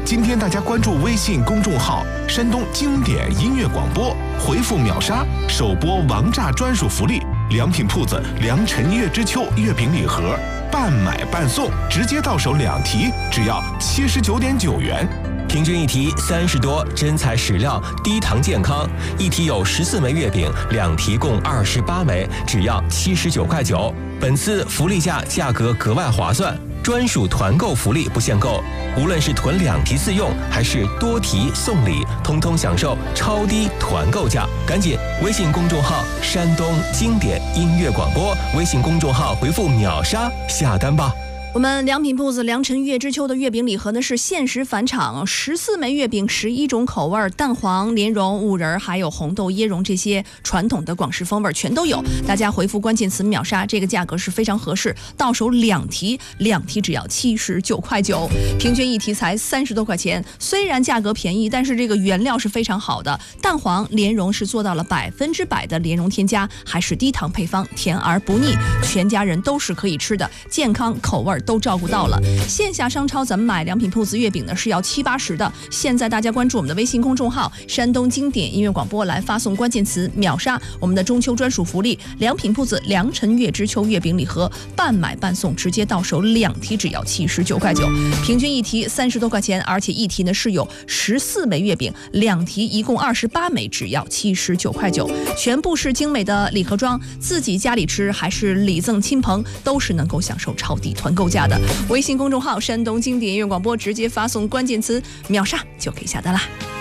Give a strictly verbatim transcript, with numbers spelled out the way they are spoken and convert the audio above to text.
今天大家关注微信公众号“山东经典音乐广播”，回复秒杀首播王炸专属福利，良品铺子良辰月之秋月饼礼盒，半买半送，直接到手两提，只要七十九点九元。 平均一提三十多，真材实料，低糖健康。一提有十四枚月饼，两提共二十八枚，只要七十九块九。本次福利价价格格外划算，专属团购福利不限购，无论是囤两提自用，还是多提送礼，通通享受超低团购价。赶紧微信公众号“山东经典音乐广播”，微信公众号回复“秒杀”下单吧。 我们良品铺子良辰月之秋的月饼礼盒呢是限时返场，十四枚月饼，十一种口味，蛋黄、莲蓉、五仁还有红豆椰蓉，这些传统的广式风味全都有。大家回复关键词秒杀，这个价格是非常合适，到手两提，两提只要七十九块九，平均一提才三十多块钱。虽然价格便宜，但是这个原料是非常好的，蛋黄、莲蓉是做到了百分之百的莲蓉添加，还是低糖配方，甜而不腻，全家人都是可以吃的，健康口味都照顾到了。线下商超咱们买良品铺子月饼呢是要七八十的，现在大家关注我们的微信公众号山东经典音乐广播，来发送关键词秒杀我们的中秋专属福利，良品铺子良辰月之秋月饼礼盒，半买半送，直接到手两提只要七十九块九，平均一提三十多块钱，而且一提呢是有十四枚月饼，两提一共二十八枚，只要七十九块九，全部是精美的礼盒装，自己家里吃还是礼赠亲朋，都是能够享受超低团购价的。微信公众号山东经典音乐广播，直接发送关键词秒杀就可以下单啦。